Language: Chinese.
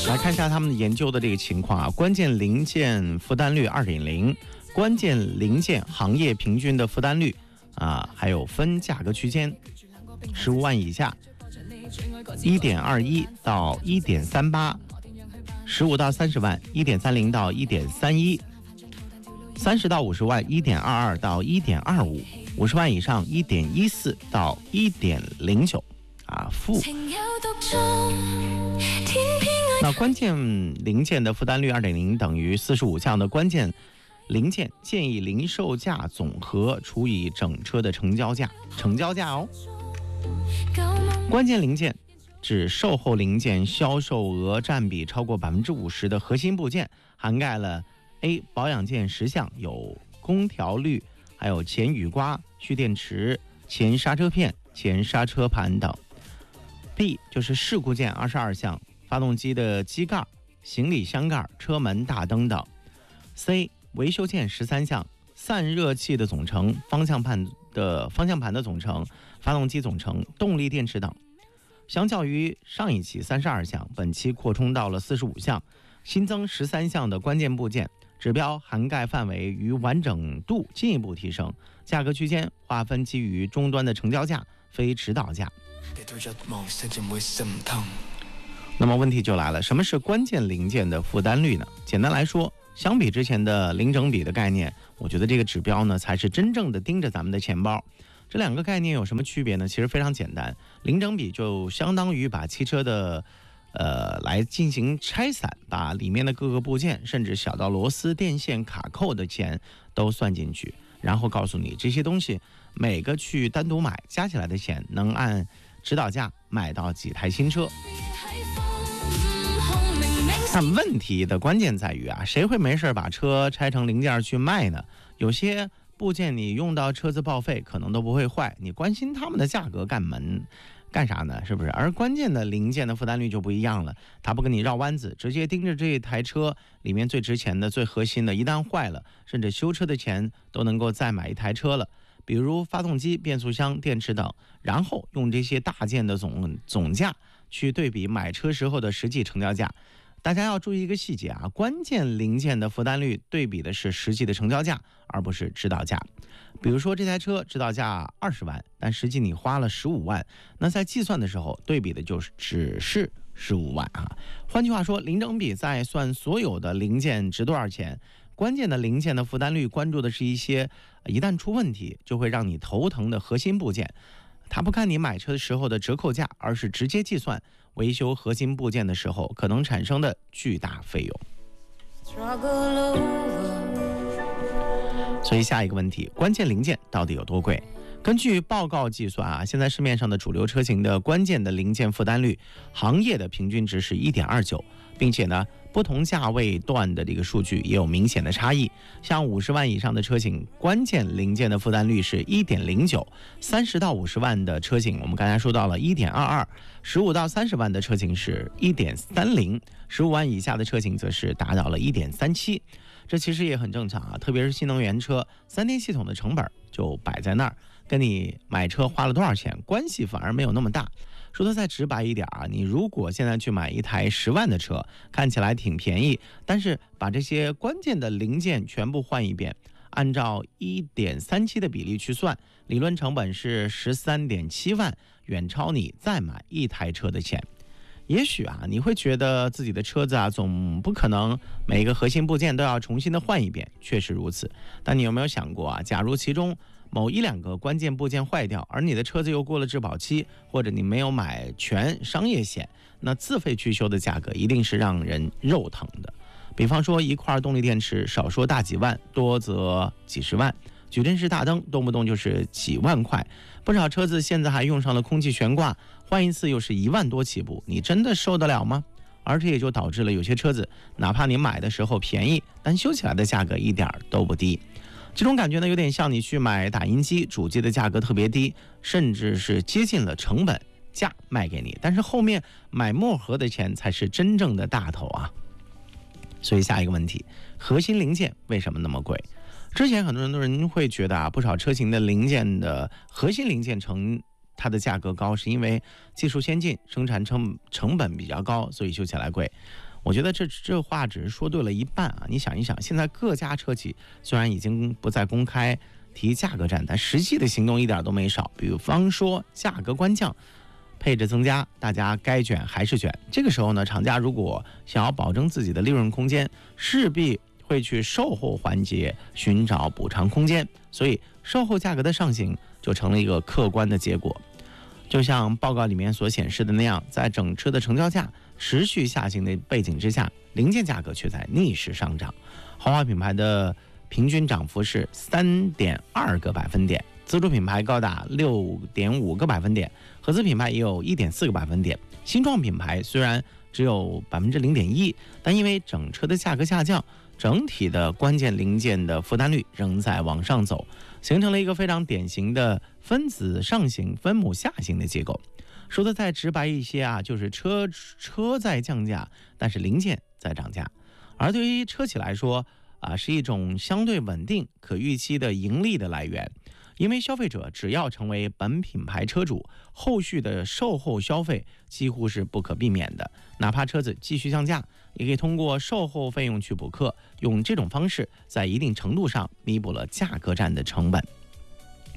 来看一下他们研究的这个情况啊，关键零件负担率 2.0， 关键零件行业平均的负担率啊，还有分价格区间，15万以下 1.21 到 1.38， 15到30万 1.30 到 1.31， 30到50万 1.22 到 1.25， 50万以上 1.14 到 1.09啊，负。那关键零件的负担率 2.0 等于45项的关键零件建议零售价总和除以整车的成交价哦。关键零件指售后零件销售额占比超过 50% 的核心部件，涵盖了 A 保养件10项，有空调滤，还有前雨刮、蓄电池、前刹车片、前刹车盘等。 B 就是事故件22项，发动机的机盖、行李箱盖、车门、大灯等。 C 维修件13项，散热器的总成、方向盘的总成、发动机总成、动力电池等。相较于上一期32项，本期扩充到了45项，新增13项的关键部件，指标涵盖范围与完整度进一步提升，价格区间划分基于终端的成交价，非指导价。那么问题就来了，什么是关键零件的负担率呢？简单来说，相比之前的零整比的概念，我觉得这个指标呢才是真正的盯着咱们的钱包。这两个概念有什么区别呢？其实非常简单，零整比就相当于把汽车的来进行拆散，把里面的各个部件，甚至小到螺丝、电线、卡扣的钱都算进去，然后告诉你这些东西每个去单独买，加起来的钱能按指导价买到几台新车。但问题的关键在于啊，谁会没事把车拆成零件去卖呢？有些部件你用到车子报废可能都不会坏，你关心他们的价格干啥呢？是不是？而关键的零件的负担率就不一样了，他不跟你绕弯子，直接盯着这一台车里面最值钱的、最核心的，一旦坏了，甚至修车的钱都能够再买一台车了。比如发动机、变速箱、电池等，然后用这些大件的总价去对比买车时候的实际成交价。大家要注意一个细节啊，关键零件的负担率对比的是实际的成交价，而不是指导价。比如说这台车指导价20万，但实际你花了15万，那在计算的时候对比的就是只是15万啊。换句话说，零整比在算所有的零件值多少钱，关键的零件的负担率关注的是一些一旦出问题就会让你头疼的核心部件。他不看你买车的时候的折扣价，而是直接计算维修核心部件的时候可能产生的巨大费用。所以下一个问题，关键零件到底有多贵？根据报告计算啊，现在市面上的主流车型的关键的零件负担率，行业的平均值是 1.29， 并且呢，不同价位段的这个数据也有明显的差异。像50万以上的车型，关键零件的负担率是 1.09， 30到50万的车型，我们刚才说到了 1.22， 15到30万的车型是 1.30， 15万以下的车型则是达到了 1.37。这其实也很正常啊，特别是新能源车，3电系统的成本就摆在那儿，跟你买车花了多少钱关系反而没有那么大。说的再直白一点啊，你如果现在去买一台10万的车，看起来挺便宜，但是把这些关键的零件全部换一遍，按照 1.37 的比例去算，理论成本是 13.7 万，远超你再买一台车的钱。也许啊，你会觉得自己的车子啊，总不可能每个核心部件都要重新的换一遍，确实如此。但你有没有想过啊，假如其中某1、2个关键部件坏掉，而你的车子又过了质保期，或者你没有买全商业险，那自费去修的价格一定是让人肉疼的。比方说一块动力电池，少说大几万，多则几十万。矩阵式大灯动不动就是几万块，不少车子现在还用上了空气悬挂，换一次又是1万多起步，你真的受得了吗？而这也就导致了有些车子哪怕你买的时候便宜，但修起来的价格一点都不低。这种感觉呢，有点像你去买打印机，主机的价格特别低，甚至是接近了成本价卖给你，但是后面买墨盒的钱才是真正的大头啊。所以下一个问题，核心零件为什么那么贵？之前很多人会觉得啊，不少车型的零件的核心零件它的价格高，是因为技术先进，生产成本比较高，所以修起来贵。 我觉得这话只是说对了一半啊！你想一想，现在各家车企虽然已经不再公开提价格战，但实际的行动一点都没少。比方说价格官降，配置增加，大家该卷还是卷。这个时候呢，厂家如果想要保证自己的利润空间，势必会去售后环节寻找补偿空间，所以售后价格的上行就成了一个客观的结果。就像报告里面所显示的那样，在整车的成交价持续下行的背景之下，零件价格却在逆势上涨。豪华品牌的平均涨幅是3.2个百分点，自主品牌高达6.5个百分点，合资品牌也有1.4个百分点。新创品牌虽然只有0.1%，但因为整车的价格下降，整体的关键零件的负担率仍在往上走，形成了一个非常典型的分子上行、分母下行的结构。说的再直白一些啊，就是车在降价，但是零件在涨价。而对于车企来说啊，是一种相对稳定、可预期的盈利的来源。因为消费者只要成为本品牌车主，后续的售后消费几乎是不可避免的。哪怕车子继续降价，也可以通过售后费用去补课，用这种方式在一定程度上弥补了价格战的成本。